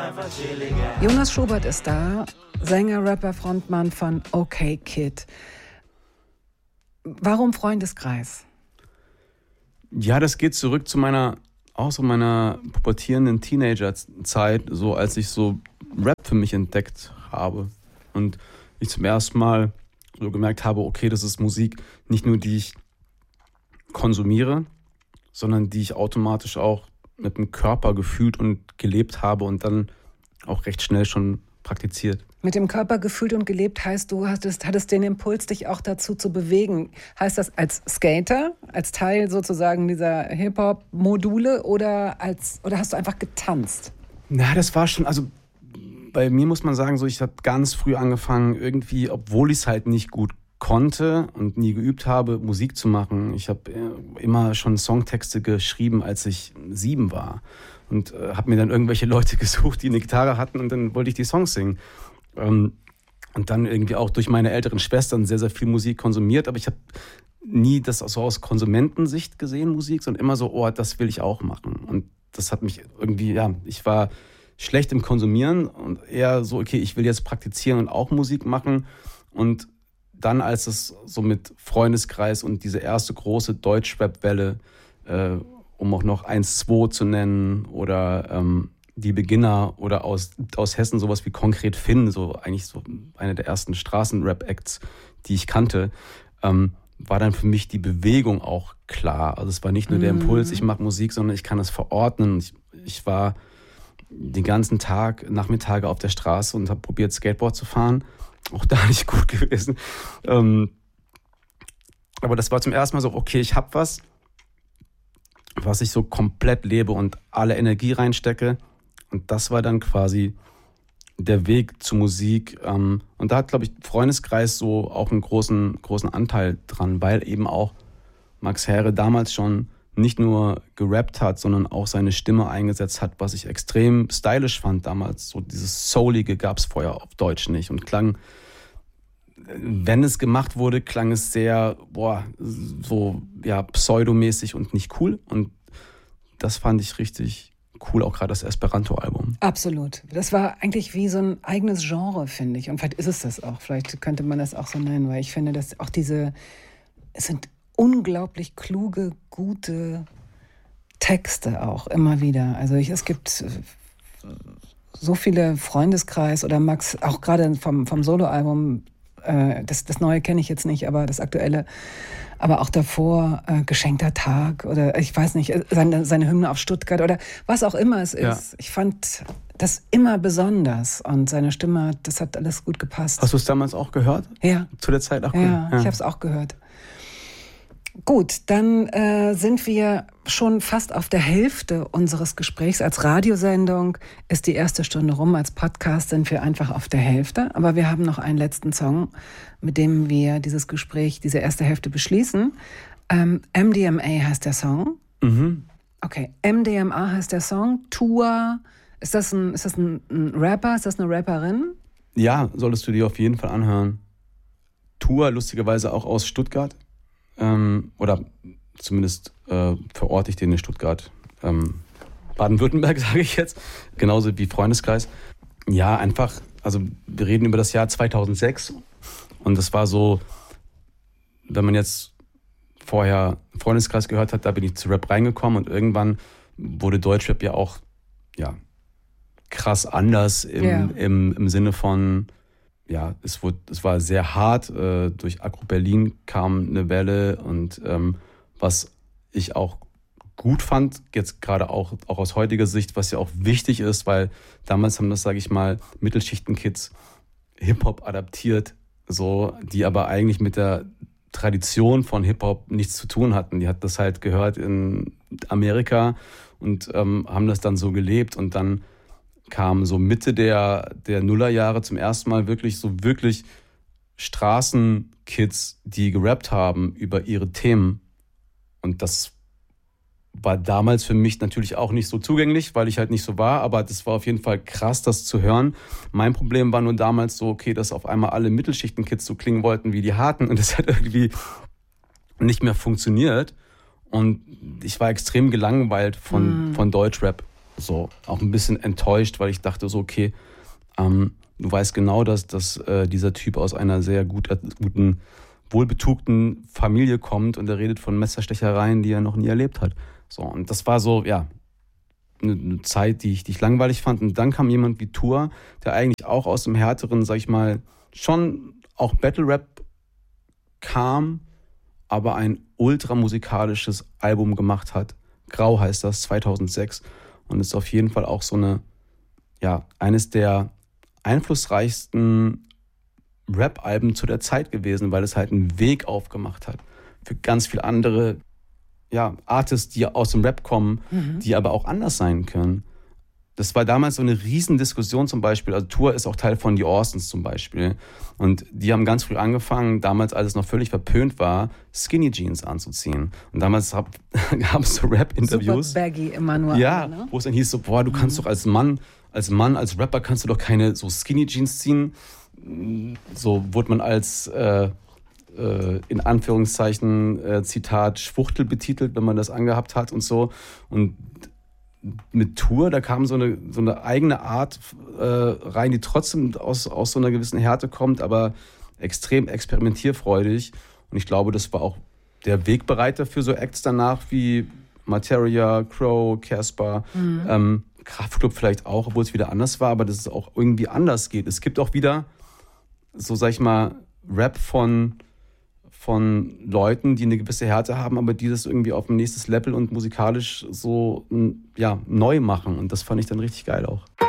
Jonas Schubert ist da, Sänger, Rapper, Frontmann von OK Kid. Warum Freundeskreis? Ja, das geht zurück zu meiner pubertierenden Teenagerzeit, so als ich so Rap für mich entdeckt habe und ich zum ersten Mal so gemerkt habe, okay, das ist Musik, nicht nur die ich konsumiere, sondern die ich automatisch auch mit dem Körper gefühlt und gelebt habe und dann auch recht schnell schon praktiziert. Mit dem Körper gefühlt und gelebt heißt, du hattest den Impuls, dich auch dazu zu bewegen. Heißt das als Skater, als Teil sozusagen dieser Hip-Hop-Module oder hast du einfach getanzt? Na, das war schon, also bei mir muss man sagen, so ich habe ganz früh angefangen, irgendwie, obwohl ich es halt nicht gut konnte und nie geübt habe, Musik zu machen. Ich habe immer schon Songtexte geschrieben, als ich 7 war. Und habe mir dann irgendwelche Leute gesucht, die eine Gitarre hatten und dann wollte ich die Songs singen. Und dann irgendwie auch durch meine älteren Schwestern sehr, sehr viel Musik konsumiert. Aber ich habe nie das so aus Konsumentensicht gesehen, Musik, sondern immer so, oh, das will ich auch machen. Und das hat mich irgendwie, ja, ich war schlecht im Konsumieren und eher so, okay, ich will jetzt praktizieren und auch Musik machen. Und dann, als es so mit Freundeskreis und diese erste große Deutschrap-Welle, um auch noch 1-2 zu nennen oder die Beginner oder aus Hessen sowas wie Konkret Finn, so eigentlich so eine der ersten Straßenrap-Acts, die ich kannte, war dann für mich die Bewegung auch klar. Also es war nicht nur der Impuls, ich mache Musik, sondern ich kann es verordnen. Ich war den ganzen Tag, Nachmittage auf der Straße und habe probiert, Skateboard zu fahren. Auch da nicht gut gewesen. Aber das war zum ersten Mal so, okay, ich habe was ich so komplett lebe und alle Energie reinstecke. Und das war dann quasi der Weg zur Musik. Und da hat, glaube ich, Freundeskreis so auch einen großen Anteil dran, weil eben auch Max Herre damals schon nicht nur gerappt hat, sondern auch seine Stimme eingesetzt hat, was ich extrem stylisch fand damals. So dieses Soulige gab es vorher auf Deutsch nicht und klang, wenn es gemacht wurde, klang es sehr, so ja, pseudomäßig und nicht cool. Und das fand ich richtig cool, auch gerade das Esperanto-Album. Absolut. Das war eigentlich wie so ein eigenes Genre, finde ich. Und vielleicht ist es das auch. Vielleicht könnte man das auch so nennen, weil ich finde, dass auch es sind unglaublich kluge, gute Texte auch immer wieder. Also es gibt so viele Freundeskreis oder Max, auch gerade vom Soloalbum, das Neue kenne ich jetzt nicht, aber das Aktuelle, aber auch davor, Geschenkter Tag oder ich weiß nicht, seine Hymne auf Stuttgart oder was auch immer es ist. Ja. Ich fand das immer besonders und seine Stimme, das hat alles gut gepasst. Hast du es damals auch gehört? Ja. Zu der Zeit auch? Ja, ich habe es auch gehört. Gut, dann sind wir schon fast auf der Hälfte unseres Gesprächs. Als Radiosendung ist die erste Stunde rum, als Podcast sind wir einfach auf der Hälfte. Aber wir haben noch einen letzten Song, mit dem wir dieses Gespräch, diese erste Hälfte beschließen. MDMA heißt der Song. Mhm. Okay, MDMA heißt der Song. Tua, ist das ein Rapper, ist das eine Rapperin? Ja, solltest du dir auf jeden Fall anhören. Tua, lustigerweise auch aus Stuttgart. Oder zumindest verorte ich den in Stuttgart. Baden-Württemberg, sage ich jetzt. Genauso wie Freundeskreis. Ja, einfach, also wir reden über das Jahr 2006. Und das war so, wenn man jetzt vorher Freundeskreis gehört hat, da bin ich zu Rap reingekommen. Und irgendwann wurde Deutschrap ja auch krass anders im Sinne von... Ja, es war sehr hart. Durch Agro Berlin kam eine Welle und was ich auch gut fand, jetzt gerade auch aus heutiger Sicht, was ja auch wichtig ist, weil damals haben das, sage ich mal, Mittelschichtenkids Hip-Hop adaptiert, so, die aber eigentlich mit der Tradition von Hip-Hop nichts zu tun hatten. Die hat das halt gehört in Amerika und haben das dann so gelebt und dann kam so Mitte der Nullerjahre zum ersten Mal wirklich Straßenkids, die gerappt haben über ihre Themen. Und das war damals für mich natürlich auch nicht so zugänglich, weil ich halt nicht so war, aber das war auf jeden Fall krass, das zu hören. Mein Problem war nur damals so, okay, dass auf einmal alle Mittelschichtenkids so klingen wollten wie die Harten und das hat irgendwie nicht mehr funktioniert. Und ich war extrem gelangweilt von Deutschrap. so auch ein bisschen enttäuscht, weil ich dachte so, okay, du weißt genau, dass dieser Typ aus einer sehr guten, wohlbetugten Familie kommt und er redet von Messerstechereien, die er noch nie erlebt hat. So, und das war so, ja, eine Zeit, die ich langweilig fand. Und dann kam jemand wie Tour, der eigentlich auch aus dem härteren, sag ich mal, schon auch Battle-Rap kam, aber ein ultramusikalisches Album gemacht hat. Grau heißt das, 2006. Und ist auf jeden Fall auch so eines der einflussreichsten Rap-Alben zu der Zeit gewesen, weil es halt einen Weg aufgemacht hat für ganz viele andere Artists, die aus dem Rap kommen, die aber auch anders sein können. Das war damals so eine Riesendiskussion zum Beispiel. Also Tour ist auch Teil von The Austins zum Beispiel. Und die haben ganz früh angefangen, damals, als es noch völlig verpönt war, Skinny Jeans anzuziehen. Und damals gab es so Rap-Interviews. Super baggy immer nur. Ja, ne? wo es dann hieß so, boah, du kannst doch als Rapper kannst du doch keine so Skinny Jeans ziehen. So wurde man als in Anführungszeichen Zitat Schwuchtel betitelt, wenn man das angehabt hat und so. Und mit Tour, da kam so eine eigene Art rein, die trotzdem aus so einer gewissen Härte kommt, aber extrem experimentierfreudig. Und ich glaube, das war auch der Wegbereiter für so Acts danach wie Materia, Crow, Casper, Kraftklub vielleicht auch, obwohl es wieder anders war, aber dass es auch irgendwie anders geht. Es gibt auch wieder so, sag ich mal, Rap von Leuten, die eine gewisse Härte haben, aber die das irgendwie auf ein nächstes Level und musikalisch so neu machen. Und das fand ich dann richtig geil auch.